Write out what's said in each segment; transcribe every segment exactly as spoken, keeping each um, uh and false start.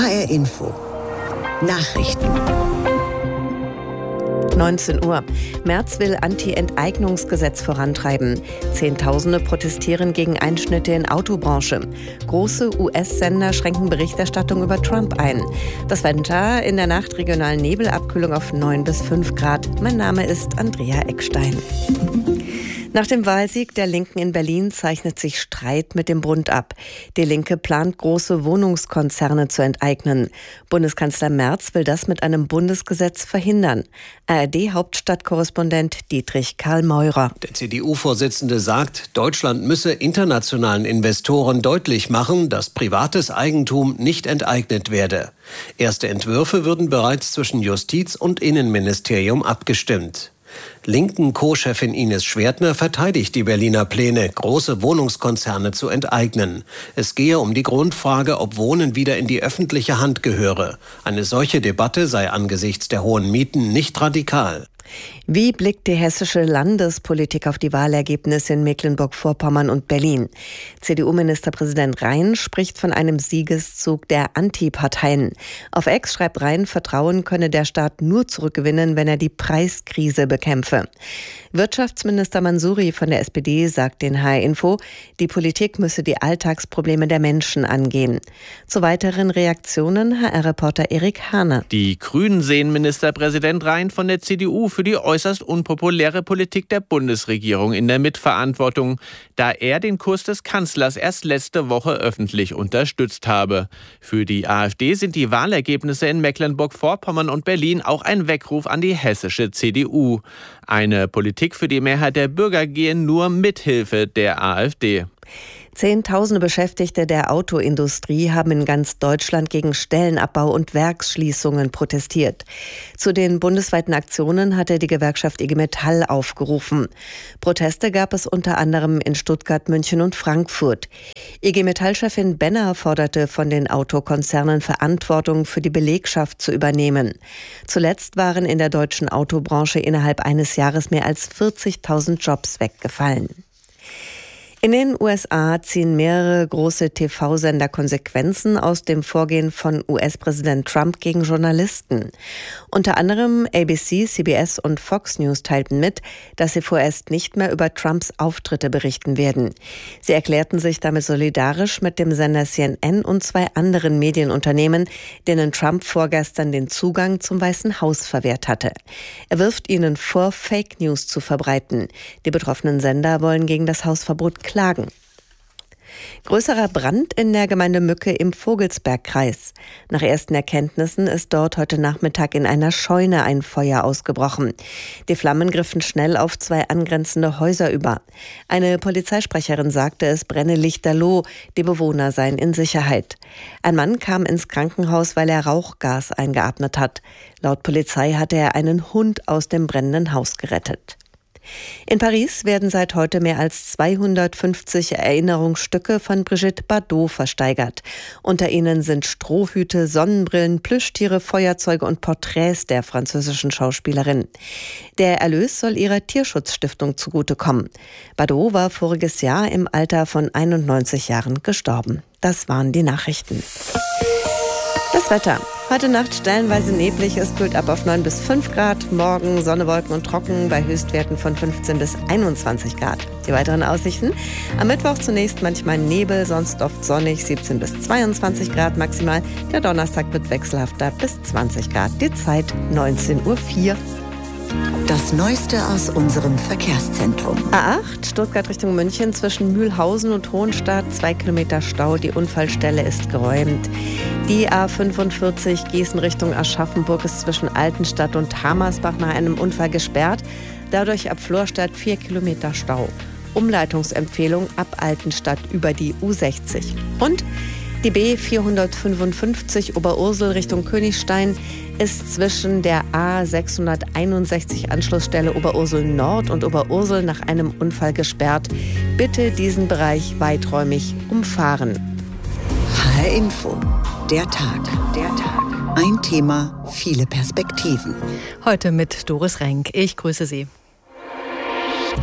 H R Info. Nachrichten. neunzehn Uhr. Merz will Anti-Enteignungsgesetz vorantreiben. Zehntausende protestieren gegen Einschnitte in Autobranche. Große U S-Sender schränken Berichterstattung über Trump ein. Das Wetter: in der Nacht regionalen Nebelabkühlung auf neun bis fünf Grad. Mein Name ist Andrea Eckstein. Nach dem Wahlsieg der Linken in Berlin zeichnet sich Streit mit dem Bund ab. Die Linke plant, große Wohnungskonzerne zu enteignen. Bundeskanzler Merz will das mit einem Bundesgesetz verhindern. A R D-Hauptstadtkorrespondent Dietrich Karl Meurer. Der C D U-Vorsitzende sagt, Deutschland müsse internationalen Investoren deutlich machen, dass privates Eigentum nicht enteignet werde. Erste Entwürfe würden bereits zwischen Justiz- und Innenministerium abgestimmt. Linken Co-Chefin Ines Schwertner verteidigt die Berliner Pläne, große Wohnungskonzerne zu enteignen. Es gehe um die Grundfrage, ob Wohnen wieder in die öffentliche Hand gehöre. Eine solche Debatte sei angesichts der hohen Mieten nicht radikal. Wie blickt die hessische Landespolitik auf die Wahlergebnisse in Mecklenburg-Vorpommern und Berlin? C D U-Ministerpräsident Rhein spricht von einem Siegeszug der Antiparteien. Auf X schreibt Rhein, Vertrauen könne der Staat nur zurückgewinnen, wenn er die Preiskrise bekämpfe. Wirtschaftsminister Mansouri von der S P D sagt den H R Info, die Politik müsse die Alltagsprobleme der Menschen angehen. Zu weiteren Reaktionen H R-Reporter Erik Hane. Die Grünen sehen Ministerpräsident Rhein von der C D U für die äußerst unpopuläre Politik der Bundesregierung in der Mitverantwortung, da er den Kurs des Kanzlers erst letzte Woche öffentlich unterstützt habe. Für die AfD sind die Wahlergebnisse in Mecklenburg-Vorpommern und Berlin auch ein Weckruf an die hessische C D U. Eine Politik für die Mehrheit der Bürger gehe nur mit Hilfe der AfD. Zehntausende Beschäftigte der Autoindustrie haben in ganz Deutschland gegen Stellenabbau und Werksschließungen protestiert. Zu den bundesweiten Aktionen hatte die Gewerkschaft I G Metall aufgerufen. Proteste gab es unter anderem in Stuttgart, München und Frankfurt. I G Metall-Chefin Benner forderte von den Autokonzernen, Verantwortung für die Belegschaft zu übernehmen. Zuletzt waren in der deutschen Autobranche innerhalb eines Jahres mehr als vierzigtausend Jobs weggefallen. In den U S A ziehen mehrere große T V-Sender Konsequenzen aus dem Vorgehen von U S-Präsident Trump gegen Journalisten. Unter anderem A B C, C B S und Fox News teilten mit, dass sie vorerst nicht mehr über Trumps Auftritte berichten werden. Sie erklärten sich damit solidarisch mit dem Sender C N N und zwei anderen Medienunternehmen, denen Trump vorgestern den Zugang zum Weißen Haus verwehrt hatte. Er wirft ihnen vor, Fake News zu verbreiten. Die betroffenen Sender wollen gegen das Hausverbot klagen. Größerer Brand in der Gemeinde Mücke im Vogelsbergkreis. Nach ersten Erkenntnissen ist dort heute Nachmittag in einer Scheune ein Feuer ausgebrochen. Die Flammen griffen schnell auf zwei angrenzende Häuser über. Eine Polizeisprecherin sagte, es brenne lichterloh, die Bewohner seien in Sicherheit. Ein Mann kam ins Krankenhaus, weil er Rauchgas eingeatmet hat. Laut Polizei hatte er einen Hund aus dem brennenden Haus gerettet. In Paris werden seit heute mehr als zweihundertfünfzig Erinnerungsstücke von Brigitte Bardot versteigert. Unter ihnen sind Strohhüte, Sonnenbrillen, Plüschtiere, Feuerzeuge und Porträts der französischen Schauspielerin. Der Erlös soll ihrer Tierschutzstiftung zugutekommen. Bardot war voriges Jahr im Alter von einundneunzig Jahren gestorben. Das waren die Nachrichten. Das Wetter. Heute Nacht stellenweise neblig, es kühlt ab auf neun bis fünf Grad. Morgen Sonne, Wolken und Trocken bei Höchstwerten von fünfzehn bis einundzwanzig Grad. Die weiteren Aussichten: am Mittwoch zunächst manchmal Nebel, sonst oft sonnig, siebzehn bis zweiundzwanzig Grad maximal. Der Donnerstag wird wechselhafter bis zwanzig Grad. Die Zeit neunzehn Uhr vier. Das Neueste aus unserem Verkehrszentrum. A acht, Stuttgart Richtung München, zwischen Mühlhausen und Hohenstadt, zwei Kilometer Stau. Die Unfallstelle ist geräumt. Die A fünfundvierzig, Gießen Richtung Aschaffenburg, ist zwischen Altenstadt und Hamersbach nach einem Unfall gesperrt. Dadurch ab Florstadt vier Kilometer Stau. Umleitungsempfehlung ab Altenstadt über die U sechzig. Und die B vierhundertfünfundfünfzig Oberursel Richtung Königstein ist zwischen der A sechshunderteinundsechzig Anschlussstelle Oberursel Nord und Oberursel nach einem Unfall gesperrt. Bitte diesen Bereich weiträumig umfahren. H R Info. Der Tag. Der Tag. Ein Thema, viele Perspektiven. Heute mit Doris Renk. Ich grüße Sie.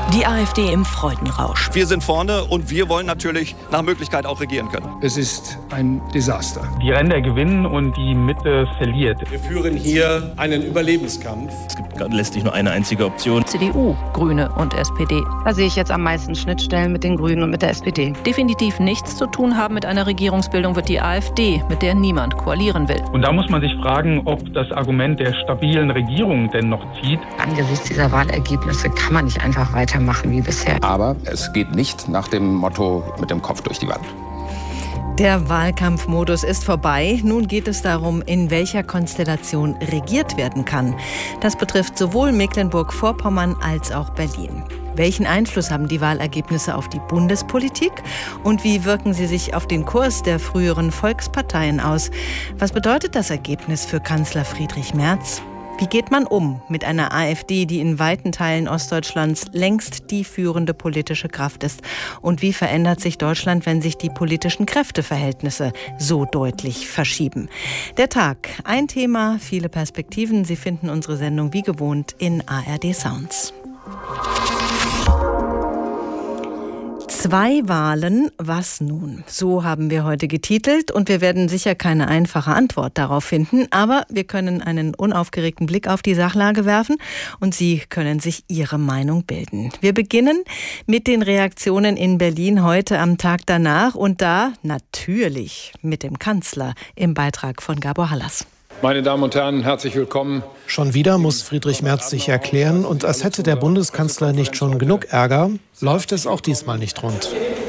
Die AfD im Freudenrausch. Wir sind vorne und wir wollen natürlich nach Möglichkeit auch regieren können. Es ist ein Desaster. Die Ränder gewinnen und die Mitte verliert. Wir führen hier einen Überlebenskampf. Es gibt letztlich nur eine einzige Option. C D U, Grüne und S P D. Da sehe ich jetzt am meisten Schnittstellen mit den Grünen und mit der S P D. Definitiv nichts zu tun haben mit einer Regierungsbildung wird die AfD, mit der niemand koalieren will. Und da muss man sich fragen, ob das Argument der stabilen Regierung denn noch zieht. Angesichts dieser Wahlergebnisse kann man nicht einfach weitermachen wie bisher. Aber es geht nicht nach dem Motto mit dem Kopf durch die Wand. Der Wahlkampfmodus ist vorbei. Nun geht es darum, in welcher Konstellation regiert werden kann. Das betrifft sowohl Mecklenburg-Vorpommern als auch Berlin. Welchen Einfluss haben die Wahlergebnisse auf die Bundespolitik? Und wie wirken sie sich auf den Kurs der früheren Volksparteien aus? Was bedeutet das Ergebnis für Kanzler Friedrich Merz? Wie geht man um mit einer AfD, die in weiten Teilen Ostdeutschlands längst die führende politische Kraft ist? Und wie verändert sich Deutschland, wenn sich die politischen Kräfteverhältnisse so deutlich verschieben? Der Tag, ein Thema, viele Perspektiven. Sie finden unsere Sendung wie gewohnt in A R D Sounds. Zwei Wahlen, was nun? So haben wir heute getitelt und wir werden sicher keine einfache Antwort darauf finden, aber wir können einen unaufgeregten Blick auf die Sachlage werfen und Sie können sich Ihre Meinung bilden. Wir beginnen mit den Reaktionen in Berlin heute am Tag danach und da natürlich mit dem Kanzler im Beitrag von Gabor Hallas. Meine Damen und Herren, herzlich willkommen. Schon wieder muss Friedrich Merz sich erklären und als hätte der Bundeskanzler nicht schon genug Ärger, läuft es auch diesmal nicht rund.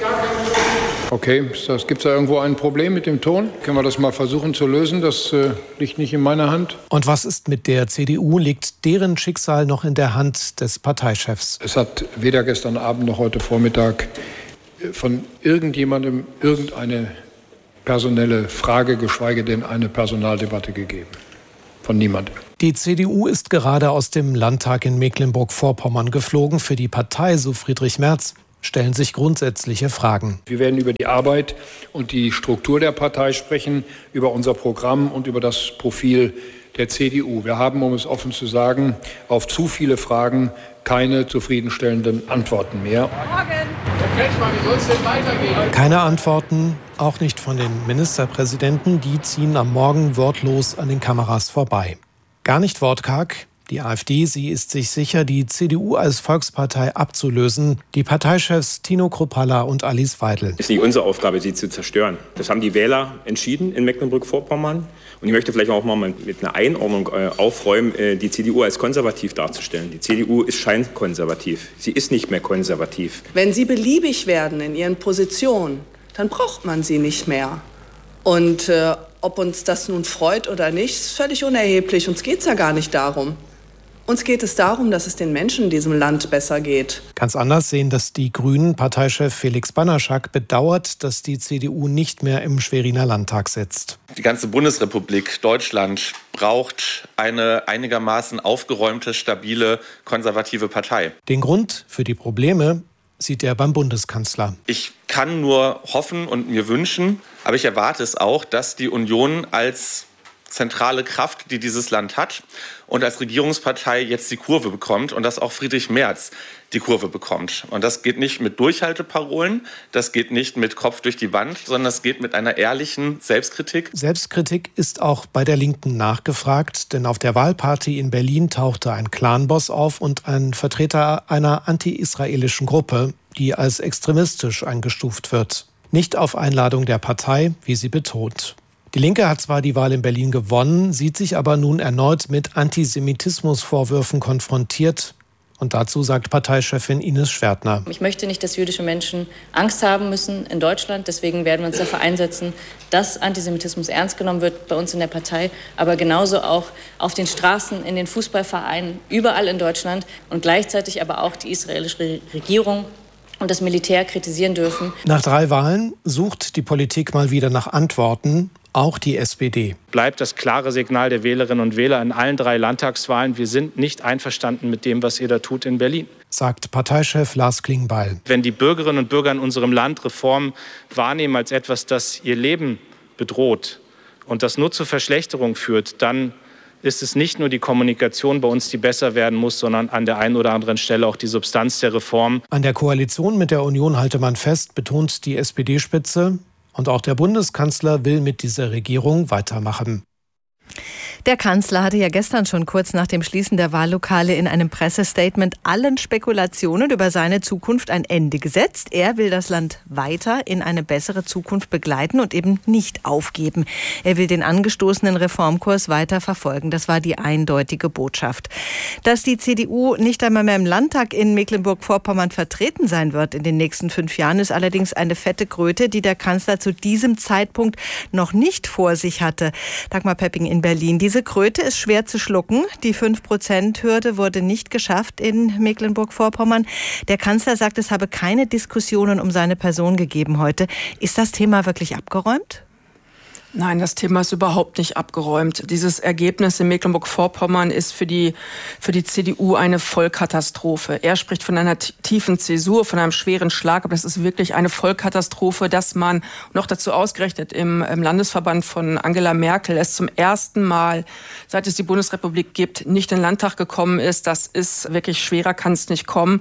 Okay, gibt es da irgendwo ein Problem mit dem Ton? Können wir das mal versuchen zu lösen? Das äh, liegt nicht in meiner Hand. Und was ist mit der C D U? Liegt deren Schicksal noch in der Hand des Parteichefs? Es hat weder gestern Abend noch heute Vormittag von irgendjemandem irgendeine personelle Frage, geschweige denn eine Personaldebatte gegeben. Von niemandem. Die C D U ist gerade aus dem Landtag in Mecklenburg-Vorpommern geflogen. Für die Partei, so Friedrich Merz, stellen sich grundsätzliche Fragen. Wir werden über die Arbeit und die Struktur der Partei sprechen, über unser Programm und über das Profil der C D U. Wir haben, um es offen zu sagen, auf zu viele Fragen keine zufriedenstellenden Antworten mehr. Wie soll es denn weitergehen? Keine Antworten, auch nicht von den Ministerpräsidenten. Die ziehen am Morgen wortlos an den Kameras vorbei. Gar nicht wortkarg. Die AfD, sie ist sich sicher, die C D U als Volkspartei abzulösen. Die Parteichefs Tino Kruppalla und Alice Weidel. Es ist nicht unsere Aufgabe, sie zu zerstören. Das haben die Wähler entschieden in Mecklenburg-Vorpommern. Und ich möchte vielleicht auch mal mit einer Einordnung äh, aufräumen, äh, die C D U als konservativ darzustellen. Die C D U ist scheinkonservativ. Sie ist nicht mehr konservativ. Wenn Sie beliebig werden in Ihren Positionen, dann braucht man sie nicht mehr. Und äh, ob uns das nun freut oder nicht, ist völlig unerheblich. Uns geht es ja gar nicht darum. Uns geht es darum, dass es den Menschen in diesem Land besser geht. Ganz anders sehen das die Grünen. Parteichef Felix Banaschak bedauert, dass die C D U nicht mehr im Schweriner Landtag sitzt. Die ganze Bundesrepublik Deutschland braucht eine einigermaßen aufgeräumte, stabile, konservative Partei. Den Grund für die Probleme sieht er beim Bundeskanzler. Ich kann nur hoffen und mir wünschen, aber ich erwarte es auch, dass die Union als zentrale Kraft, die dieses Land hat und als Regierungspartei jetzt die Kurve bekommt und dass auch Friedrich Merz die Kurve bekommt. Und das geht nicht mit Durchhalteparolen, das geht nicht mit Kopf durch die Wand, sondern das geht mit einer ehrlichen Selbstkritik. Selbstkritik ist auch bei der Linken nachgefragt, denn auf der Wahlparty in Berlin tauchte ein Clanboss auf und ein Vertreter einer anti-israelischen Gruppe, die als extremistisch eingestuft wird. Nicht auf Einladung der Partei, wie sie betont. Die Linke hat zwar die Wahl in Berlin gewonnen, sieht sich aber nun erneut mit Antisemitismusvorwürfen konfrontiert. Und dazu sagt Parteichefin Ines Schwertner. Ich möchte nicht, dass jüdische Menschen Angst haben müssen in Deutschland. Deswegen werden wir uns dafür einsetzen, dass Antisemitismus ernst genommen wird bei uns in der Partei, aber genauso auch auf den Straßen, in den Fußballvereinen, überall in Deutschland und gleichzeitig aber auch die israelische Regierung und das Militär kritisieren dürfen. Nach drei Wahlen sucht die Politik mal wieder nach Antworten. Auch die S P D. Bleibt das klare Signal der Wählerinnen und Wähler in allen drei Landtagswahlen: Wir sind nicht einverstanden mit dem, was ihr da tut in Berlin. Sagt Parteichef Lars Klingbeil. Wenn die Bürgerinnen und Bürger in unserem Land Reformen wahrnehmen als etwas, das ihr Leben bedroht und das nur zur Verschlechterung führt, dann ist es nicht nur die Kommunikation bei uns, die besser werden muss, sondern an der einen oder anderen Stelle auch die Substanz der Reform. An der Koalition mit der Union halte man fest, betont die S P D-Spitze. Und auch der Bundeskanzler will mit dieser Regierung weitermachen. Der Kanzler hatte ja gestern schon kurz nach dem Schließen der Wahllokale in einem Pressestatement allen Spekulationen über seine Zukunft ein Ende gesetzt. Er will das Land weiter in eine bessere Zukunft begleiten und eben nicht aufgeben. Er will den angestoßenen Reformkurs weiter verfolgen. Das war die eindeutige Botschaft. Dass die C D U nicht einmal mehr im Landtag in Mecklenburg-Vorpommern vertreten sein wird in den nächsten fünf Jahren, ist allerdings eine fette Kröte, die der Kanzler zu diesem Zeitpunkt noch nicht vor sich hatte. Dagmar Pepping in Berlin. Diese Kröte ist schwer zu schlucken. Die fünf Prozent Hürde wurde nicht geschafft in Mecklenburg-Vorpommern. Der Kanzler sagt, es habe keine Diskussionen um seine Person gegeben heute. Ist das Thema wirklich abgeräumt? Nein, das Thema ist überhaupt nicht abgeräumt. Dieses Ergebnis in Mecklenburg-Vorpommern ist für die, für die C D U eine Vollkatastrophe. Er spricht von einer tiefen Zäsur, von einem schweren Schlag, aber das ist wirklich eine Vollkatastrophe, dass man noch dazu ausgerechnet im, im Landesverband von Angela Merkel es zum ersten Mal, seit es die Bundesrepublik gibt, nicht in den Landtag gekommen ist. Das ist wirklich schwerer, kann es nicht kommen.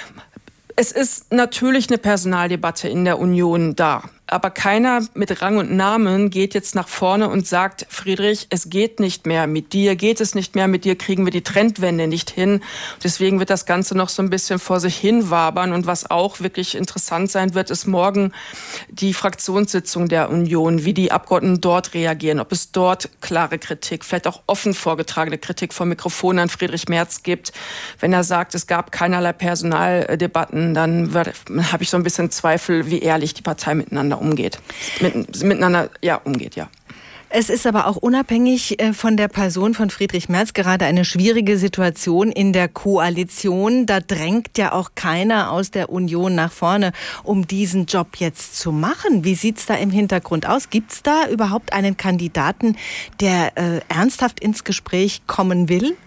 Es ist natürlich eine Personaldebatte in der Union da. Aber keiner mit Rang und Namen geht jetzt nach vorne und sagt, Friedrich, es geht nicht mehr mit dir, geht es nicht mehr mit dir, kriegen wir die Trendwende nicht hin. Deswegen wird das Ganze noch so ein bisschen vor sich hin wabern. Und was auch wirklich interessant sein wird, ist morgen die Fraktionssitzung der Union, wie die Abgeordneten dort reagieren, ob es dort klare Kritik, vielleicht auch offen vorgetragene Kritik vom Mikrofon an Friedrich Merz gibt. Wenn er sagt, es gab keinerlei Personaldebatten, dann habe ich so ein bisschen Zweifel, wie ehrlich die Partei miteinander umgeht. Mit, miteinander, ja, umgeht, ja. Es ist aber auch unabhängig von der Person von Friedrich Merz gerade eine schwierige Situation in der Koalition. Da drängt ja auch keiner aus der Union nach vorne, um diesen Job jetzt zu machen. Wie sieht es da im Hintergrund aus? Gibt es da überhaupt einen Kandidaten, der äh, ernsthaft ins Gespräch kommen will?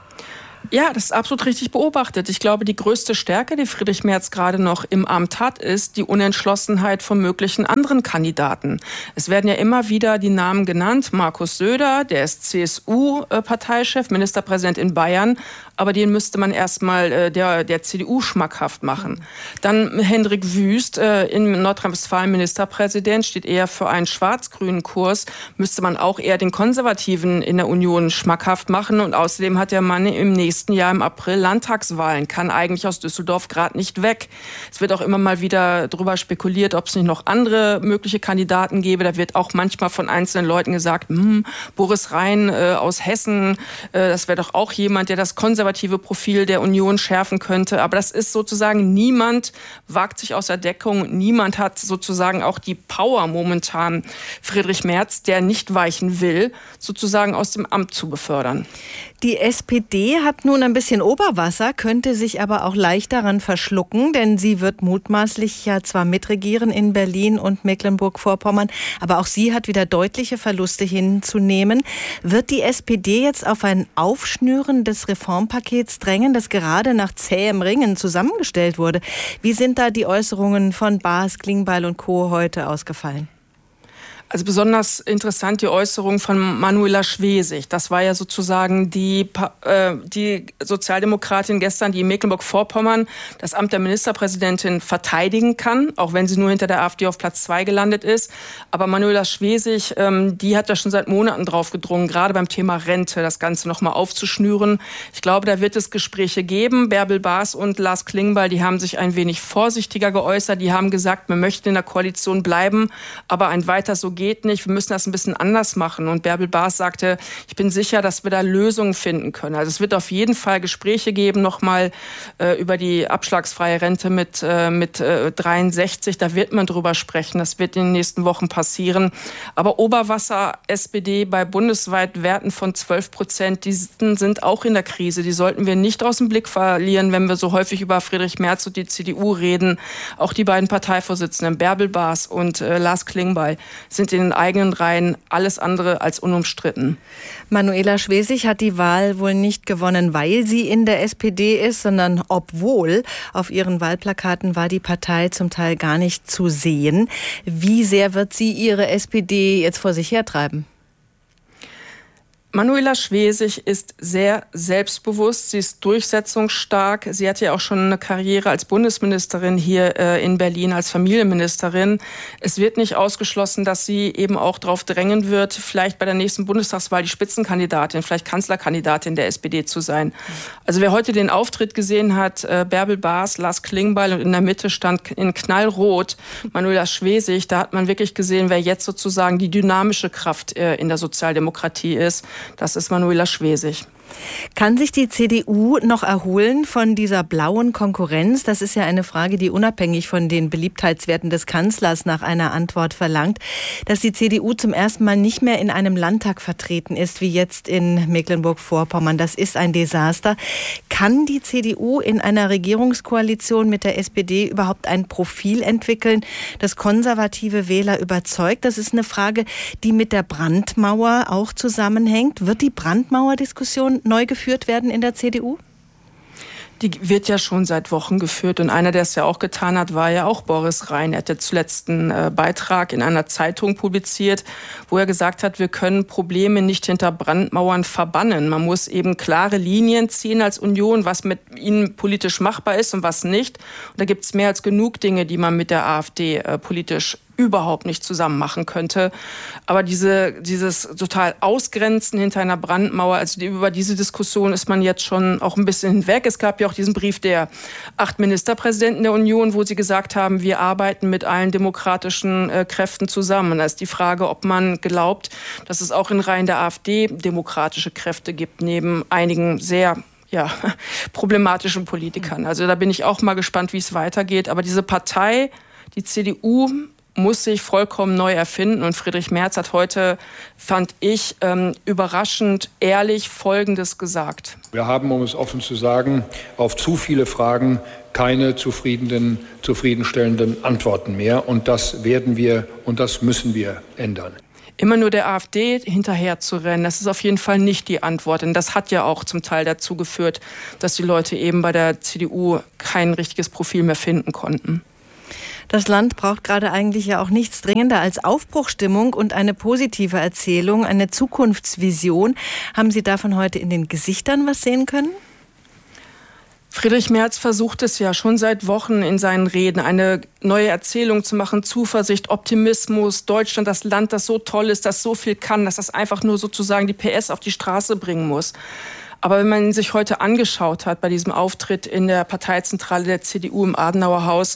Ja, das ist absolut richtig beobachtet. Ich glaube, die größte Stärke, die Friedrich Merz gerade noch im Amt hat, ist die Unentschlossenheit von möglichen anderen Kandidaten. Es werden ja immer wieder die Namen genannt. Markus Söder, der ist C S U-Parteichef, Ministerpräsident in Bayern. Aber den müsste man erstmal der, der C D U schmackhaft machen. Dann Hendrik Wüst, in Nordrhein-Westfalen Ministerpräsident, steht eher für einen schwarz-grünen Kurs. Müsste man auch eher den Konservativen in der Union schmackhaft machen. Und außerdem hat der Mann im nächsten Jahr im April Landtagswahlen, kann eigentlich aus Düsseldorf gerade nicht weg. Es wird auch immer mal wieder darüber spekuliert, ob es nicht noch andere mögliche Kandidaten gäbe. Da wird auch manchmal von einzelnen Leuten gesagt, hm, Boris Rhein äh, aus Hessen, äh, das wäre doch auch jemand, der das konservative Profil der Union schärfen könnte. Aber das ist sozusagen, niemand wagt sich aus der Deckung, niemand hat sozusagen auch die Power momentan, Friedrich Merz, der nicht weichen will, sozusagen aus dem Amt zu befördern. Die S P D hat nun ein bisschen Oberwasser, könnte sich aber auch leicht daran verschlucken, denn sie wird mutmaßlich ja zwar mitregieren in Berlin und Mecklenburg-Vorpommern, aber auch sie hat wieder deutliche Verluste hinzunehmen. Wird die S P D jetzt auf ein Aufschnüren des Reformpakets drängen, das gerade nach zähem Ringen zusammengestellt wurde? Wie sind da die Äußerungen von Baas, Klingbeil und Co. heute ausgefallen? Also besonders interessant die Äußerung von Manuela Schwesig. Das war ja sozusagen die, äh, die Sozialdemokratin gestern, die in Mecklenburg-Vorpommern das Amt der Ministerpräsidentin verteidigen kann, auch wenn sie nur hinter der AfD auf Platz zwei gelandet ist. Aber Manuela Schwesig, ähm, die hat da schon seit Monaten drauf gedrungen, gerade beim Thema Rente, das Ganze nochmal aufzuschnüren. Ich glaube, da wird es Gespräche geben. Bärbel Baas und Lars Klingbeil, die haben sich ein wenig vorsichtiger geäußert. Die haben gesagt, wir möchten in der Koalition bleiben, aber ein weiter so geht geht nicht, wir müssen das ein bisschen anders machen. Und Bärbel Baas sagte, ich bin sicher, dass wir da Lösungen finden können. Also es wird auf jeden Fall Gespräche geben, nochmal äh, über die abschlagsfreie Rente mit, äh, mit äh, dreiundsechzig. Da wird man drüber sprechen. Das wird in den nächsten Wochen passieren. Aber Oberwasser, S P D bei bundesweit Werten von zwölf Prozent, die sind auch in der Krise. Die sollten wir nicht aus dem Blick verlieren, wenn wir so häufig über Friedrich Merz und die C D U reden. Auch die beiden Parteivorsitzenden, Bärbel Baas und äh, Lars Klingbeil, sind in den eigenen Reihen alles andere als unumstritten. Manuela Schwesig hat die Wahl wohl nicht gewonnen, weil sie in der S P D ist, sondern obwohl. Auf ihren Wahlplakaten war die Partei zum Teil gar nicht zu sehen. Wie sehr wird sie ihre S P D jetzt vor sich hertreiben? Manuela Schwesig ist sehr selbstbewusst, sie ist durchsetzungsstark. Sie hatte ja auch schon eine Karriere als Bundesministerin hier äh, in Berlin, als Familienministerin. Es wird nicht ausgeschlossen, dass sie eben auch darauf drängen wird, vielleicht bei der nächsten Bundestagswahl die Spitzenkandidatin, vielleicht Kanzlerkandidatin der S P D zu sein. Also wer heute den Auftritt gesehen hat, äh, Bärbel Baas, Lars Klingbeil und in der Mitte stand in Knallrot Manuela Schwesig, da hat man wirklich gesehen, wer jetzt sozusagen die dynamische Kraft äh, in der Sozialdemokratie ist. Das ist Manuela Schwesig. Kann sich die C D U noch erholen von dieser blauen Konkurrenz? Das ist ja eine Frage, die unabhängig von den Beliebtheitswerten des Kanzlers nach einer Antwort verlangt. Dass die C D U zum ersten Mal nicht mehr in einem Landtag vertreten ist, wie jetzt in Mecklenburg-Vorpommern, das ist ein Desaster. Kann die C D U in einer Regierungskoalition mit der S P D überhaupt ein Profil entwickeln, das konservative Wähler überzeugt? Das ist eine Frage, die mit der Brandmauer auch zusammenhängt. Wird die Brandmauer-Diskussion neu geführt werden in der C D U? Die wird ja schon seit Wochen geführt und einer, der es ja auch getan hat, war ja auch Boris Rhein. Er hatte zuletzt einen äh, Beitrag in einer Zeitung publiziert, wo er gesagt hat, wir können Probleme nicht hinter Brandmauern verbannen. Man muss eben klare Linien ziehen als Union, was mit ihnen politisch machbar ist und was nicht. Und da gibt es mehr als genug Dinge, die man mit der AfD äh, politisch überhaupt nicht zusammen machen könnte. Aber diese, dieses total Ausgrenzen hinter einer Brandmauer, also die, über diese Diskussion ist man jetzt schon auch ein bisschen hinweg. Es gab ja auch diesen Brief der acht Ministerpräsidenten der Union, wo sie gesagt haben, wir arbeiten mit allen demokratischen äh, Kräften zusammen. Und da ist die Frage, ob man glaubt, dass es auch in Reihen der AfD demokratische Kräfte gibt, neben einigen sehr ja, problematischen Politikern. Also da bin ich auch mal gespannt, wie es weitergeht. Aber diese Partei, die C D U, muss sich vollkommen neu erfinden. Und Friedrich Merz hat heute, fand ich, ähm, überraschend ehrlich Folgendes gesagt. Wir haben, um es offen zu sagen, auf zu viele Fragen keine zufriedenen, zufriedenstellenden Antworten mehr. Und das werden wir und das müssen wir ändern. Immer nur der AfD hinterher zu rennen, das ist auf jeden Fall nicht die Antwort. Denn das hat ja auch zum Teil dazu geführt, dass die Leute eben bei der C D U kein richtiges Profil mehr finden konnten. Das Land braucht gerade eigentlich ja auch nichts dringender als Aufbruchstimmung und eine positive Erzählung, eine Zukunftsvision. Haben Sie davon heute in den Gesichtern was sehen können? Friedrich Merz versucht es ja schon seit Wochen in seinen Reden, eine neue Erzählung zu machen, Zuversicht, Optimismus, Deutschland, das Land, das so toll ist, das so viel kann, dass das einfach nur sozusagen die P S auf die Straße bringen muss. Aber wenn man sich heute angeschaut hat bei diesem Auftritt in der Parteizentrale der C D U im Adenauer Haus,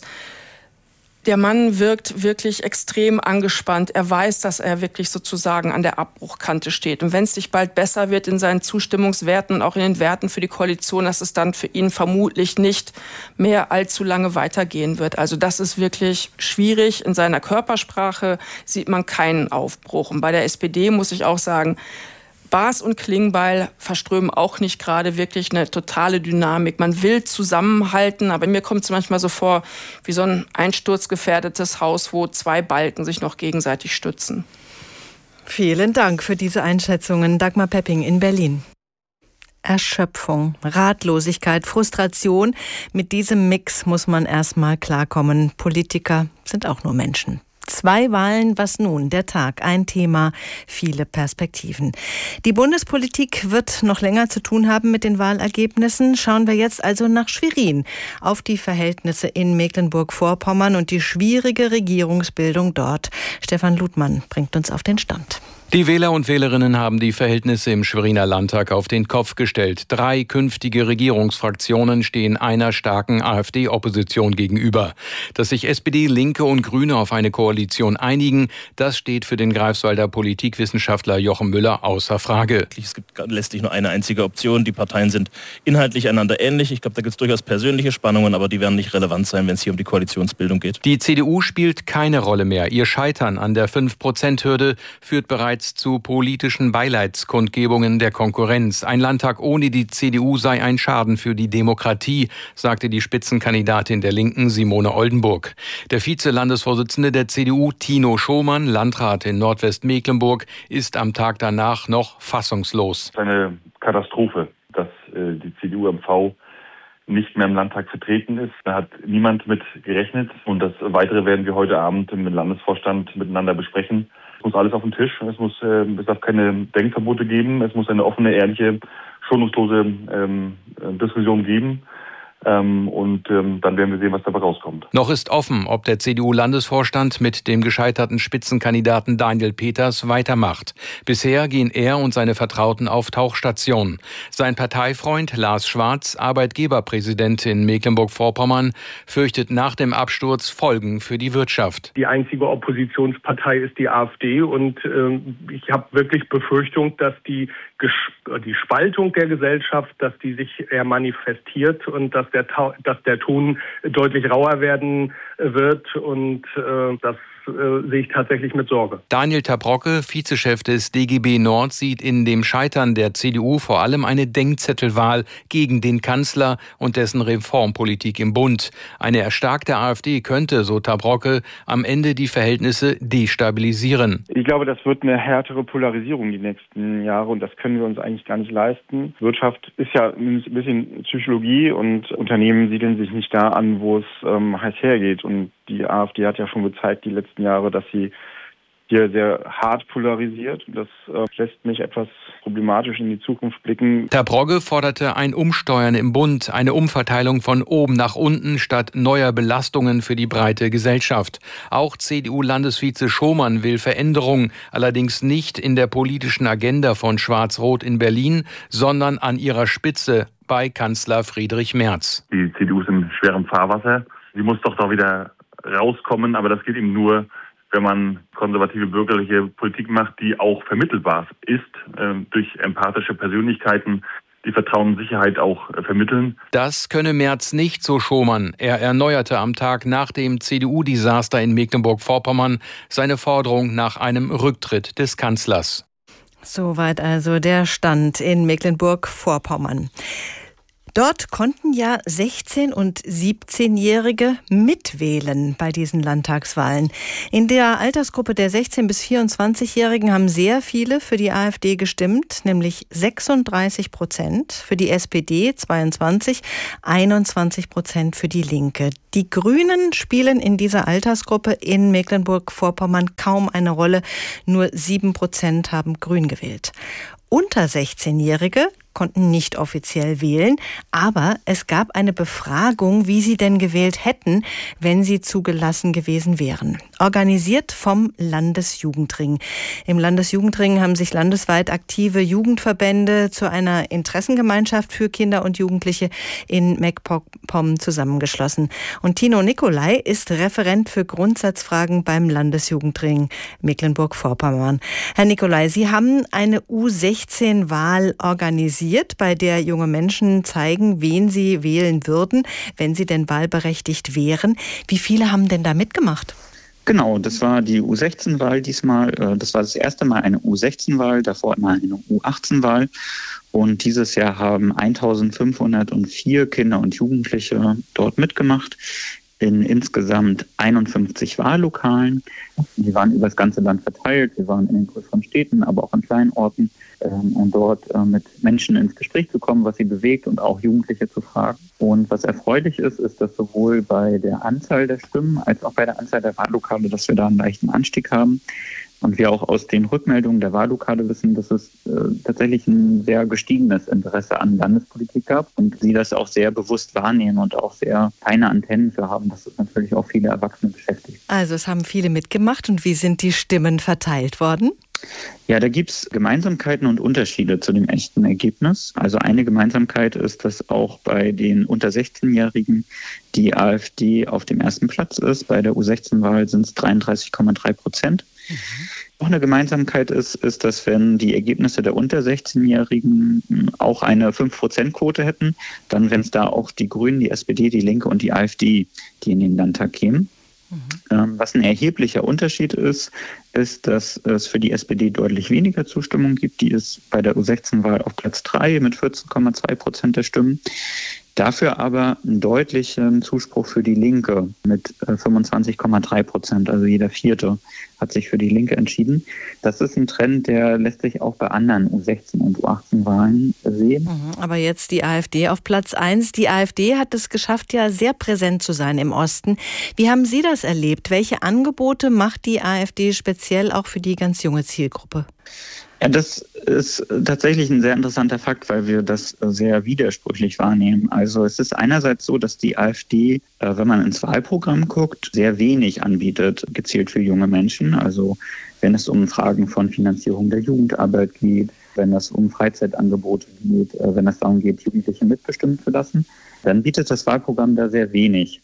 der Mann wirkt wirklich extrem angespannt. Er weiß, dass er wirklich sozusagen an der Abbruchkante steht. Und wenn es nicht bald besser wird in seinen Zustimmungswerten und auch in den Werten für die Koalition, dass es dann für ihn vermutlich nicht mehr allzu lange weitergehen wird. Also das ist wirklich schwierig. In seiner Körpersprache sieht man keinen Aufbruch. Und bei der S P D muss ich auch sagen, Baas und Klingbeil verströmen auch nicht gerade wirklich eine totale Dynamik. Man will zusammenhalten, aber mir kommt es manchmal so vor wie so ein einsturzgefährdetes Haus, wo zwei Balken sich noch gegenseitig stützen. Vielen Dank für diese Einschätzungen. Dagmar Pepping in Berlin. Erschöpfung, Ratlosigkeit, Frustration. Mit diesem Mix muss man erstmal klarkommen. Politiker sind auch nur Menschen. Zwei Wahlen, was nun? Der Tag, ein Thema, viele Perspektiven. Die Bundespolitik wird noch länger zu tun haben mit den Wahlergebnissen. Schauen wir jetzt also nach Schwerin, auf die Verhältnisse in Mecklenburg-Vorpommern und die schwierige Regierungsbildung dort. Stefan Ludmann bringt uns auf den Stand. Die Wähler und Wählerinnen haben die Verhältnisse im Schweriner Landtag auf den Kopf gestellt. Drei künftige Regierungsfraktionen stehen einer starken AfD-Opposition gegenüber. Dass sich S P D, Linke und Grüne auf eine Koalition einigen, das steht für den Greifswalder Politikwissenschaftler Jochen Müller außer Frage. Es gibt letztlich nur eine einzige Option. Die Parteien sind inhaltlich einander ähnlich. Ich glaube, da gibt es durchaus persönliche Spannungen, aber die werden nicht relevant sein, wenn es hier um die Koalitionsbildung geht. Die C D U spielt keine Rolle mehr. Ihr Scheitern an der fünf Prozent Hürde führt bereits zu politischen Beileidskundgebungen der Konkurrenz. Ein Landtag ohne die C D U sei ein Schaden für die Demokratie, sagte die Spitzenkandidatin der Linken Simone Oldenburg. Der Vize-Landesvorsitzende der C D U, Tino Schomann, Landrat in Nordwestmecklenburg, ist am Tag danach noch fassungslos. Es ist eine Katastrophe, dass äh, die C D U M V nicht mehr im Landtag vertreten ist. Da hat niemand mit gerechnet. Und das Weitere werden wir heute Abend im Landesvorstand miteinander besprechen. Es muss alles auf den Tisch. Es muss, äh, es darf keine Denkverbote geben. Es muss eine offene, ehrliche, schonungslose ähm, Diskussion geben. Ähm, und ähm, dann werden wir sehen, was dabei rauskommt. Noch ist offen, ob der C D U-Landesvorstand mit dem gescheiterten Spitzenkandidaten Daniel Peters weitermacht. Bisher gehen er und seine Vertrauten auf Tauchstationen. Sein Parteifreund Lars Schwarz, Arbeitgeberpräsident in Mecklenburg-Vorpommern, fürchtet nach dem Absturz Folgen für die Wirtschaft. Die einzige Oppositionspartei ist die AfD und äh, ich habe wirklich Befürchtung, dass die, Ges- die Spaltung der Gesellschaft, dass die sich eher manifestiert und dass der, Ta- dass der Ton deutlich rauer werden wird und äh, das äh, sehe ich tatsächlich mit Sorge. Daniel Tabrocke, Vizechef des D G B Nord, sieht in dem Scheitern der C D U vor allem eine Denkzettelwahl gegen den Kanzler und dessen Reformpolitik im Bund. Eine erstarkte AfD könnte, so Tabrocke, am Ende die Verhältnisse destabilisieren. Ich glaube, das wird eine härtere Polarisierung die nächsten Jahre und das können wir uns eigentlich gar nicht leisten. Wirtschaft ist ja ein bisschen Psychologie und Unternehmen siedeln sich nicht da an, wo es ähm, heiß hergeht. Und die AfD hat ja schon gezeigt die letzten Jahre, dass sie hier sehr hart polarisiert. Das äh, lässt mich etwas problematisch in die Zukunft blicken. Tabrocke forderte ein Umsteuern im Bund, eine Umverteilung von oben nach unten statt neuer Belastungen für die breite Gesellschaft. Auch C D U-Landesvize Schomann will Veränderungen, allerdings nicht in der politischen Agenda von Schwarz-Rot in Berlin, sondern an ihrer Spitze bei Kanzler Friedrich Merz. Die C D U ist in schwerem Fahrwasser. Sie muss doch da wieder rauskommen, aber das geht eben nur, wenn man konservative bürgerliche Politik macht, die auch vermittelbar ist, äh, durch empathische Persönlichkeiten, die Vertrauen und Sicherheit auch äh, vermitteln. Das könne Merz nicht, so Schomann. Er erneuerte am Tag nach dem C D U-Desaster in Mecklenburg-Vorpommern seine Forderung nach einem Rücktritt des Kanzlers. Soweit also der Stand in Mecklenburg-Vorpommern. Dort konnten ja sechzehn- und siebzehnjährige mitwählen bei diesen Landtagswahlen. In der Altersgruppe der sechzehn- bis vierundzwanzigjährigen haben sehr viele für die AfD gestimmt, nämlich sechsunddreißig Prozent, für die S P D zweiundzwanzig, einundzwanzig Prozent für die Linke. Die Grünen spielen in dieser Altersgruppe in Mecklenburg-Vorpommern kaum eine Rolle. Nur sieben Prozent haben Grün gewählt. Unter sechzehnjährige konnten nicht offiziell wählen, aber es gab eine Befragung, wie sie denn gewählt hätten, wenn sie zugelassen gewesen wären. Organisiert vom Landesjugendring. Im Landesjugendring haben sich landesweit aktive Jugendverbände zu einer Interessengemeinschaft für Kinder und Jugendliche in MacPom zusammengeschlossen. Und Tino Nicolai ist Referent für Grundsatzfragen beim Landesjugendring Mecklenburg-Vorpommern. Herr Nicolai, Sie haben eine U sechzehn-Wahl organisiert, bei der junge Menschen zeigen, wen sie wählen würden, wenn sie denn wahlberechtigt wären. Wie viele haben denn da mitgemacht? Genau, das war die U sechzehn-Wahl diesmal. Das war das erste Mal eine U sechzehn-Wahl, davor immer eine U achtzehn-Wahl. Und dieses Jahr haben eintausendfünfhundertvier Kinder und Jugendliche dort mitgemacht. In insgesamt einundfünfzig Wahllokalen. Die waren über das ganze Land verteilt. Wir waren in den größeren Städten, aber auch an kleinen Orten, ähm, um dort äh, mit Menschen ins Gespräch zu kommen, was sie bewegt und auch Jugendliche zu fragen. Und was erfreulich ist, ist, dass sowohl bei der Anzahl der Stimmen als auch bei der Anzahl der Wahllokale, dass wir da einen leichten Anstieg haben. Und wir auch aus den Rückmeldungen der Wahllokale wissen, dass es äh, tatsächlich ein sehr gestiegenes Interesse an Landespolitik gab und sie das auch sehr bewusst wahrnehmen und auch sehr feine Antennen für haben, dass es natürlich auch viele Erwachsene beschäftigt. Also es haben viele mitgemacht und wie sind die Stimmen verteilt worden? Ja, da gibt es Gemeinsamkeiten und Unterschiede zu dem echten Ergebnis. Also eine Gemeinsamkeit ist, dass auch bei den unter sechzehnjährigen die AfD auf dem ersten Platz ist. Bei der U sechzehn-Wahl sind es dreiunddreißig Komma drei Prozent. Mhm. Auch eine Gemeinsamkeit ist, ist, dass wenn die Ergebnisse der unter sechzehnjährigen auch eine fünf Prozent Quote hätten, dann wären es da auch die Grünen, die S P D, die Linke und die AfD, die in den Landtag kämen. Mhm. Was ein erheblicher Unterschied ist, ist, dass es für die S P D deutlich weniger Zustimmung gibt. Die ist bei der U sechzehn-Wahl auf Platz drei mit vierzehn Komma zwei Prozent der Stimmen. Dafür aber einen deutlichen Zuspruch für die Linke mit fünfundzwanzig Komma drei Prozent, also jeder Vierte hat sich für die Linke entschieden. Das ist ein Trend, der lässt sich auch bei anderen U sechzehn und U achtzehn Wahlen sehen. Aber jetzt die AfD auf Platz eins. Die AfD hat es geschafft, ja sehr präsent zu sein im Osten. Wie haben Sie das erlebt? Welche Angebote macht die AfD speziell auch für die ganz junge Zielgruppe? Ja, das ist tatsächlich ein sehr interessanter Fakt, weil wir das sehr widersprüchlich wahrnehmen. Also es ist einerseits so, dass die AfD, wenn man ins Wahlprogramm guckt, sehr wenig anbietet, gezielt für junge Menschen. Also wenn es um Fragen von Finanzierung der Jugendarbeit geht, wenn es um Freizeitangebote geht, wenn es darum geht, Jugendliche mitbestimmen zu lassen, dann bietet das Wahlprogramm da sehr wenig.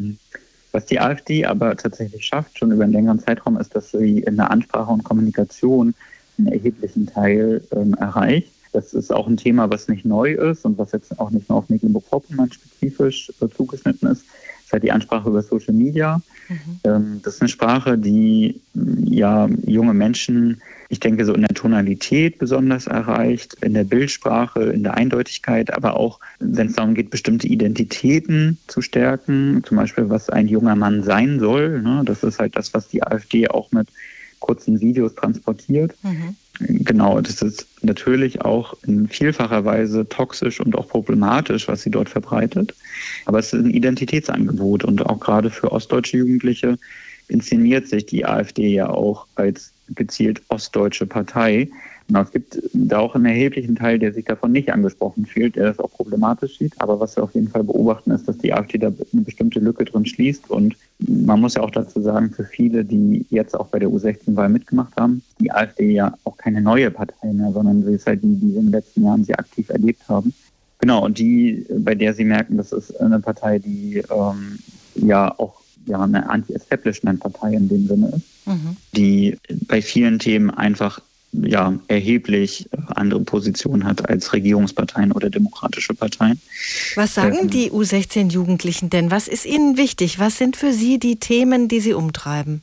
Was die AfD aber tatsächlich schafft, schon über einen längeren Zeitraum, ist, dass sie in der Ansprache und Kommunikation einen erheblichen Teil ähm, erreicht. Das ist auch ein Thema, was nicht neu ist und was jetzt auch nicht nur auf Mecklenburg-Vorpommern spezifisch äh, zugeschnitten ist. Das ist halt die Ansprache über Social Media. Mhm. Ähm, das ist eine Sprache, die ja junge Menschen, ich denke, so in der Tonalität besonders erreicht, in der Bildsprache, in der Eindeutigkeit, aber auch, wenn es darum geht, bestimmte Identitäten zu stärken, zum Beispiel, was ein junger Mann sein soll. Ne? Das ist halt das, was die AfD auch mit kurzen Videos transportiert. Mhm. Genau, das ist natürlich auch in vielfacher Weise toxisch und auch problematisch, was sie dort verbreitet. Aber es ist ein Identitätsangebot und auch gerade für ostdeutsche Jugendliche inszeniert sich die AfD ja auch als gezielt ostdeutsche Partei. Genau, es gibt da auch einen erheblichen Teil, der sich davon nicht angesprochen fühlt, der das auch problematisch sieht. Aber was wir auf jeden Fall beobachten, ist, dass die AfD da eine bestimmte Lücke drin schließt. Und man muss ja auch dazu sagen, für viele, die jetzt auch bei der U sechzehn Wahl mitgemacht haben, die AfD ja auch keine neue Partei mehr, sondern sie ist halt die, die in den letzten Jahren sehr aktiv erlebt haben. Genau, und die, bei der sie merken, das ist eine Partei, die ähm, ja auch ja, eine Anti-Establishment-Partei in dem Sinne ist, mhm. die bei vielen Themen einfach ja, erheblich andere Positionen hat als Regierungsparteien oder demokratische Parteien. Was sagen ähm, die U sechzehn Jugendlichen denn? Was ist ihnen wichtig? Was sind für sie die Themen, die sie umtreiben?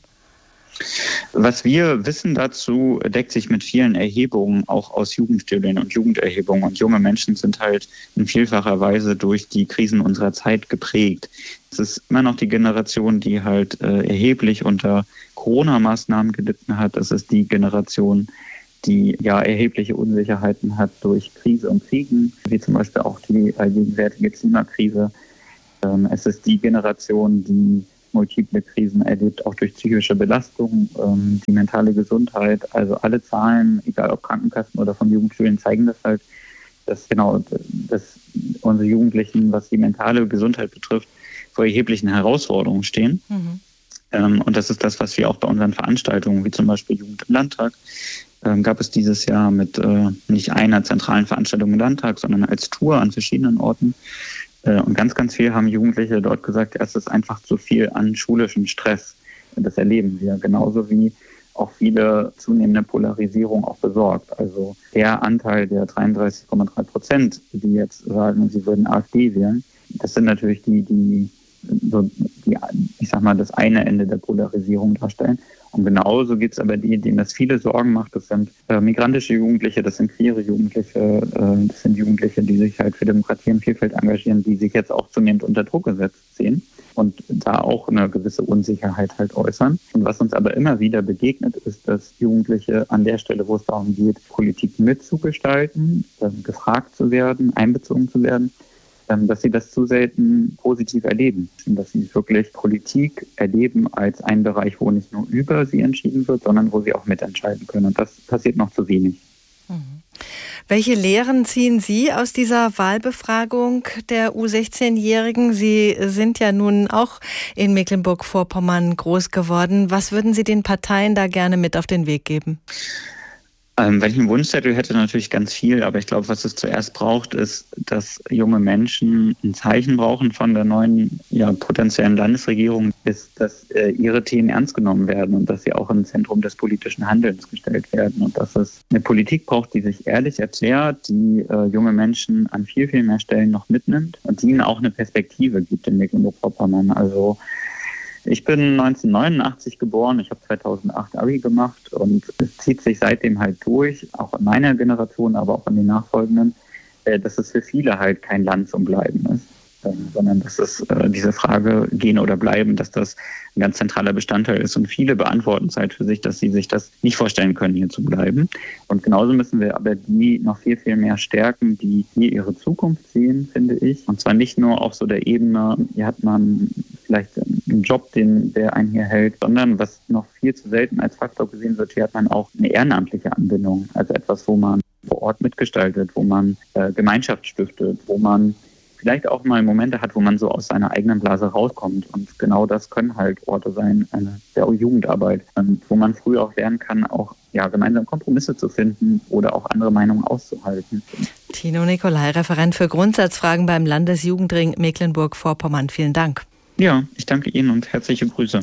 Was wir wissen dazu, deckt sich mit vielen Erhebungen auch aus Jugendstudien und Jugenderhebungen. Und junge Menschen sind halt in vielfacher Weise durch die Krisen unserer Zeit geprägt. Es ist immer noch die Generation, die halt äh, erheblich unter Corona-Maßnahmen gelitten hat. Es ist die Generation, die ja erhebliche Unsicherheiten hat durch Krise und Kriegen, wie zum Beispiel auch die gegenwärtige Klimakrise. Ähm, es ist die Generation, die multiple Krisen erlebt, auch durch psychische Belastung, ähm, die mentale Gesundheit. Also alle Zahlen, egal ob Krankenkassen oder von Jugendschulen, zeigen das halt, dass genau, dass unsere Jugendlichen, was die mentale Gesundheit betrifft, vor erheblichen Herausforderungen stehen. Mhm. Ähm, und das ist das, was wir auch bei unseren Veranstaltungen, wie zum Beispiel Jugend im Landtag, ähm, gab es dieses Jahr mit äh, nicht einer zentralen Veranstaltung im Landtag, sondern als Tour an verschiedenen Orten. Und ganz, ganz viel haben Jugendliche dort gesagt, es ist einfach zu viel an schulischem Stress. Das erleben wir, genauso wie auch viele zunehmende Polarisierung auch besorgt. Also der Anteil der dreiunddreißig Komma drei Prozent, die jetzt sagen, sie würden AfD wählen, das sind natürlich die, die, so die, ich sag mal, das eine Ende der Polarisierung darstellen. Und genauso gibt es aber die, denen das viele Sorgen macht. Das sind äh, migrantische Jugendliche, das sind queere Jugendliche, äh, das sind Jugendliche, die sich halt für Demokratie und Vielfalt engagieren, die sich jetzt auch zunehmend unter Druck gesetzt sehen und da auch eine gewisse Unsicherheit halt äußern. Und was uns aber immer wieder begegnet, ist, dass Jugendliche an der Stelle, wo es darum geht, Politik mitzugestalten, äh, gefragt zu werden, einbezogen zu werden, dass sie das zu selten positiv erleben. Dass sie wirklich Politik erleben als einen Bereich, wo nicht nur über sie entschieden wird, sondern wo sie auch mitentscheiden können. Und das passiert noch zu wenig. Mhm. Welche Lehren ziehen Sie aus dieser Wahlbefragung der U sechzehn-Jährigen? Sie sind ja nun auch in Mecklenburg-Vorpommern groß geworden. Was würden Sie den Parteien da gerne mit auf den Weg geben? Ähm, wenn ich einen Wunschzettel hätte, natürlich ganz viel, aber ich glaube, was es zuerst braucht, ist, dass junge Menschen ein Zeichen brauchen von der neuen, ja, potenziellen Landesregierung, ist, dass äh, ihre Themen ernst genommen werden und dass sie auch im Zentrum des politischen Handelns gestellt werden und dass es eine Politik braucht, die sich ehrlich erklärt, die äh, junge Menschen an viel, viel mehr Stellen noch mitnimmt und die ihnen auch eine Perspektive gibt in Mecklenburg-Vorpommern. Also ich bin neunzehnhundertneunundachtzig geboren, ich habe zweitausendacht Abi gemacht und es zieht sich seitdem halt durch, auch in meiner Generation, aber auch in den nachfolgenden, dass es für viele halt kein Land zum Bleiben ist. sondern dass es äh, diese Frage gehen oder bleiben, dass das ein ganz zentraler Bestandteil ist. Und viele beantworten es halt für sich, dass sie sich das nicht vorstellen können, hier zu bleiben. Und genauso müssen wir aber die noch viel, viel mehr stärken, die hier ihre Zukunft sehen, finde ich. Und zwar nicht nur auf so der Ebene, hier hat man vielleicht einen Job, den, der einen hier hält, sondern was noch viel zu selten als Faktor gesehen wird, hier hat man auch eine ehrenamtliche Anbindung. Also etwas, wo man vor Ort mitgestaltet, wo man äh, Gemeinschaft stiftet, wo man vielleicht auch mal Momente hat, wo man so aus seiner eigenen Blase rauskommt. Und genau das können halt Orte sein, eine der Jugendarbeit, wo man früh auch lernen kann, auch ja, gemeinsam Kompromisse zu finden oder auch andere Meinungen auszuhalten. Tino Nicolai, Referent für Grundsatzfragen beim Landesjugendring Mecklenburg-Vorpommern. Vielen Dank. Ja, ich danke Ihnen und herzliche Grüße.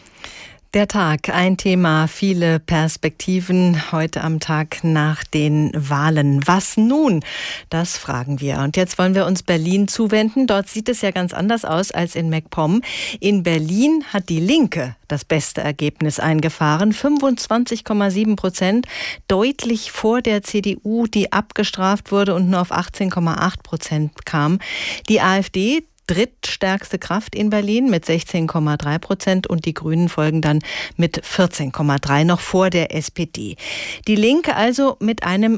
Der Tag, ein Thema, viele Perspektiven heute am Tag nach den Wahlen. Was nun? Das fragen wir. Und jetzt wollen wir uns Berlin zuwenden. Dort sieht es ja ganz anders aus als in MacPom. In Berlin hat die Linke das beste Ergebnis eingefahren. fünfundzwanzig Komma sieben Prozent, deutlich vor der C D U, die abgestraft wurde und nur auf achtzehn Komma acht Prozent kam. Die AfD, drittstärkste Kraft in Berlin mit sechzehn Komma drei Prozent und die Grünen folgen dann mit vierzehn Komma drei, noch vor der S P D. Die Linke also mit einem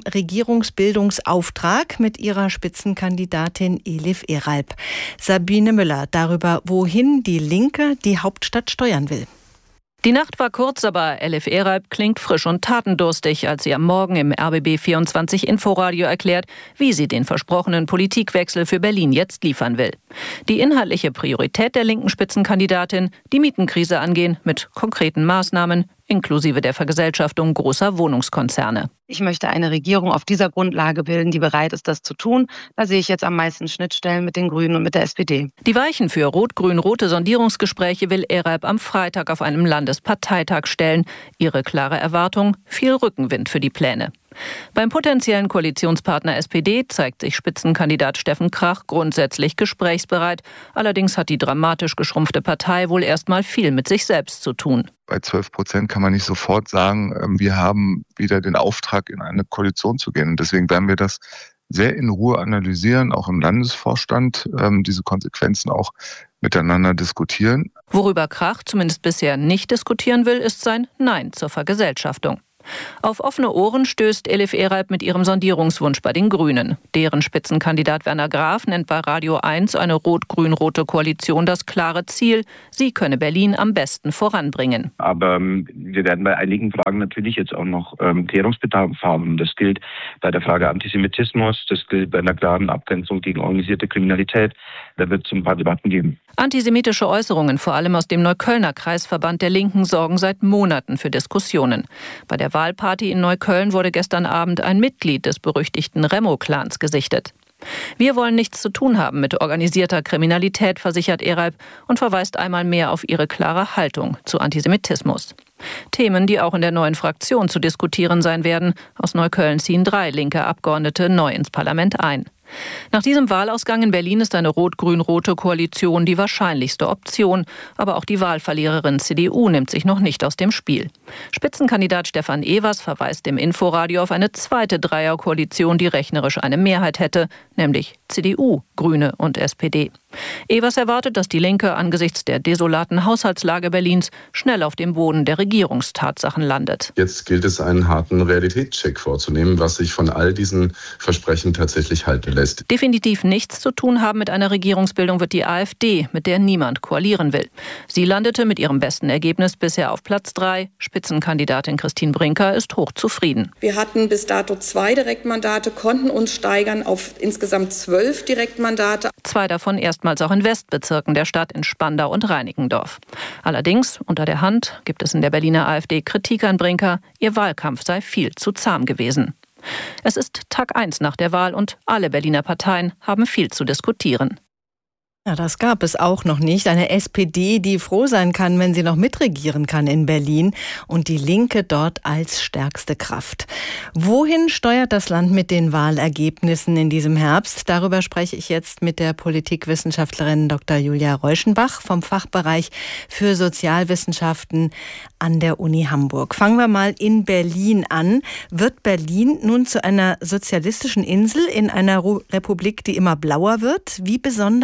Regierungsbildungsauftrag mit ihrer Spitzenkandidatin Elif Eralp. Sabine Müller darüber, wohin die Linke die Hauptstadt steuern will. Die Nacht war kurz, aber Elif Eralp klingt frisch und tatendurstig, als sie am Morgen im R B B vierundzwanzig Inforadio erklärt, wie sie den versprochenen Politikwechsel für Berlin jetzt liefern will. Die inhaltliche Priorität der linken Spitzenkandidatin, die Mietenkrise angehen mit konkreten Maßnahmen, inklusive der Vergesellschaftung großer Wohnungskonzerne. Ich möchte eine Regierung auf dieser Grundlage bilden, die bereit ist, das zu tun. Da sehe ich jetzt am meisten Schnittstellen mit den Grünen und mit der S P D. Die Weichen für rot-grün-rote Sondierungsgespräche will Eralp am Freitag auf einem Landesparteitag stellen. Ihre klare Erwartung: viel Rückenwind für die Pläne. Beim potenziellen Koalitionspartner S P D zeigt sich Spitzenkandidat Steffen Krach grundsätzlich gesprächsbereit. Allerdings hat die dramatisch geschrumpfte Partei wohl erstmal viel mit sich selbst zu tun. Bei zwölf Prozent kann man nicht sofort sagen, wir haben wieder den Auftrag, in eine Koalition zu gehen. Und deswegen werden wir das sehr in Ruhe analysieren, auch im Landesvorstand, diese Konsequenzen auch miteinander diskutieren. Worüber Krach zumindest bisher nicht diskutieren will, ist sein Nein zur Vergesellschaftung. Auf offene Ohren stößt Elif Eralp mit ihrem Sondierungswunsch bei den Grünen. Deren Spitzenkandidat Werner Graf nennt bei Radio eins eine rot-grün-rote Koalition das klare Ziel. Sie könne Berlin am besten voranbringen. Aber ähm, wir werden bei einigen Fragen natürlich jetzt auch noch ähm, Klärungsbedarf haben. Das gilt bei der Frage Antisemitismus, das gilt bei einer klaren Abgrenzung gegen organisierte Kriminalität. Da wird es ein paar Debatten geben. Antisemitische Äußerungen, vor allem aus dem Neuköllner Kreisverband der Linken, sorgen seit Monaten für Diskussionen. Bei der Wahlparty in Neukölln wurde gestern Abend ein Mitglied des berüchtigten Remo-Clans gesichtet. Wir wollen nichts zu tun haben mit organisierter Kriminalität, versichert Eralp und verweist einmal mehr auf ihre klare Haltung zu Antisemitismus. Themen, die auch in der neuen Fraktion zu diskutieren sein werden. Aus Neukölln ziehen drei linke Abgeordnete neu ins Parlament ein. Nach diesem Wahlausgang in Berlin ist eine rot-grün-rote Koalition die wahrscheinlichste Option. Aber auch die Wahlverliererin C D U nimmt sich noch nicht aus dem Spiel. Spitzenkandidat Stefan Evers verweist im Inforadio auf eine zweite Dreierkoalition, die rechnerisch eine Mehrheit hätte, nämlich C D U, Grüne und S P D. Evers erwartet, dass die Linke angesichts der desolaten Haushaltslage Berlins schnell auf dem Boden der Regierungstatsachen landet. Jetzt gilt es, einen harten Realitätscheck vorzunehmen, was sich von all diesen Versprechen tatsächlich halten lässt. Definitiv nichts zu tun haben mit einer Regierungsbildung wird die AfD, mit der niemand koalieren will. Sie landete mit ihrem besten Ergebnis bisher auf Platz drei. Spitzenkandidatin Christine Brinker ist hochzufrieden. Wir hatten bis dato zwei Direktmandate, konnten uns steigern auf insgesamt zwölf Direktmandate. Zwei davon erstmals auch in Westbezirken der Stadt, in Spandau und Reinickendorf. Allerdings, unter der Hand, gibt es in der Berliner AfD Kritik an Brinker, ihr Wahlkampf sei viel zu zahm gewesen. Es ist Tag eins nach der Wahl und alle Berliner Parteien haben viel zu diskutieren. Ja, das gab es auch noch nicht. Eine S P D, die froh sein kann, wenn sie noch mitregieren kann in Berlin und die Linke dort als stärkste Kraft. Wohin steuert das Land mit den Wahlergebnissen in diesem Herbst? Darüber spreche ich jetzt mit der Politikwissenschaftlerin Doktor Julia Reuschenbach vom Fachbereich für Sozialwissenschaften an der Uni Hamburg. Fangen wir mal in Berlin an. Wird Berlin nun zu einer sozialistischen Insel in einer Republik, die immer blauer wird? Wie besonders ist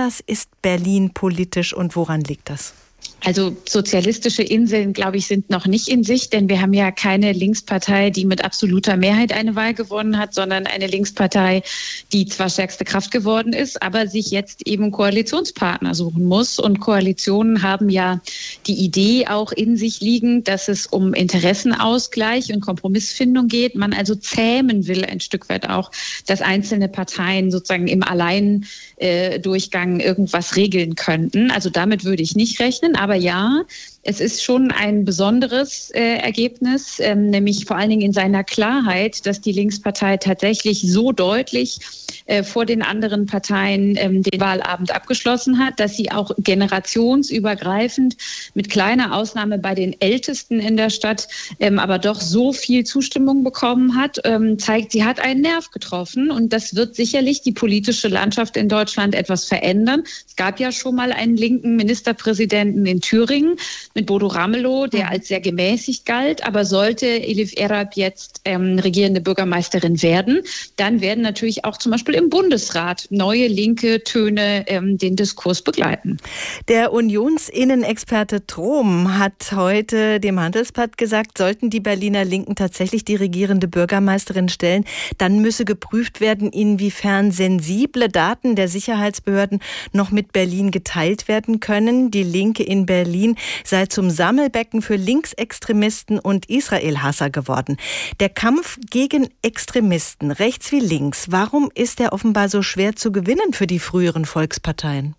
Berlin politisch und woran liegt das? Also sozialistische Inseln, glaube ich, sind noch nicht in Sicht, denn wir haben ja keine Linkspartei, die mit absoluter Mehrheit eine Wahl gewonnen hat, sondern eine Linkspartei, die zwar stärkste Kraft geworden ist, aber sich jetzt eben Koalitionspartner suchen muss. Und Koalitionen haben ja die Idee auch in sich liegend, dass es um Interessenausgleich und Kompromissfindung geht. Man also zähmen will ein Stück weit auch, dass einzelne Parteien sozusagen im Alleindurchgang irgendwas regeln könnten. Also damit würde ich nicht rechnen. Aber ja, es ist schon ein besonderes äh, Ergebnis, ähm, nämlich vor allen Dingen in seiner Klarheit, dass die Linkspartei tatsächlich so deutlich äh, vor den anderen Parteien ähm, den Wahlabend abgeschlossen hat, dass sie auch generationsübergreifend mit kleiner Ausnahme bei den Ältesten in der Stadt ähm, aber doch so viel Zustimmung bekommen hat, ähm, zeigt, sie hat einen Nerv getroffen und das wird sicherlich die politische Landschaft in Deutschland etwas verändern. Es gab ja schon mal einen linken Ministerpräsidenten in Thüringen, mit Bodo Ramelow, der als sehr gemäßigt galt. Aber sollte Elif Erab jetzt ähm, regierende Bürgermeisterin werden, dann werden natürlich auch zum Beispiel im Bundesrat neue linke Töne ähm, den Diskurs begleiten. Der Unionsinnenexperte Trom hat heute dem Handelsblatt gesagt, sollten die Berliner Linken tatsächlich die regierende Bürgermeisterin stellen, dann müsse geprüft werden, inwiefern sensible Daten der Sicherheitsbehörden noch mit Berlin geteilt werden können. Die Linke in Berlin sei zum Sammelbecken für Linksextremisten und Israel-Hasser geworden. Der Kampf gegen Extremisten, rechts wie links, warum ist er offenbar so schwer zu gewinnen für die früheren Volksparteien?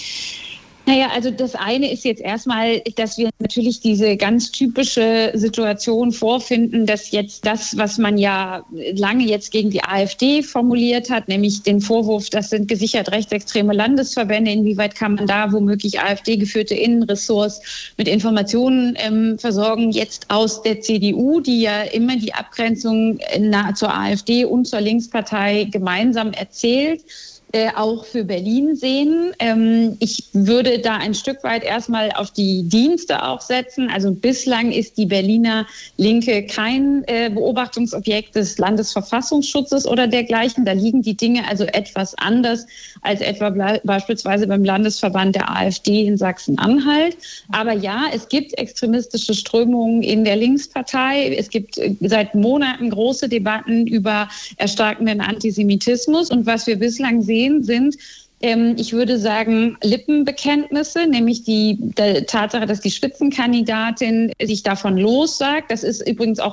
Naja, also das eine ist jetzt erstmal, dass wir natürlich diese ganz typische Situation vorfinden, dass jetzt das, was man ja lange jetzt gegen die AfD formuliert hat, nämlich den Vorwurf, das sind gesichert rechtsextreme Landesverbände, inwieweit kann man da womöglich AfD-geführte Innenressorts mit Informationen ähm, versorgen, jetzt aus der C D U, die ja immer die Abgrenzung na, zur AfD und zur Linkspartei gemeinsam erzählt, Äh, auch für Berlin sehen. Ähm, ich würde da ein Stück weit erstmal auf die Dienste auch setzen. Also bislang ist die Berliner Linke kein äh, Beobachtungsobjekt des Landesverfassungsschutzes oder dergleichen. Da liegen die Dinge also etwas anders als etwa ble- beispielsweise beim Landesverband der AfD in Sachsen-Anhalt. Aber ja, es gibt extremistische Strömungen in der Linkspartei. Es gibt äh, seit Monaten große Debatten über erstarkenden Antisemitismus. Und was wir bislang sehen, sind, ähm, ich würde sagen, Lippenbekenntnisse, nämlich die, die Tatsache, dass die Spitzenkandidatin sich davon lossagt. Das ist übrigens auch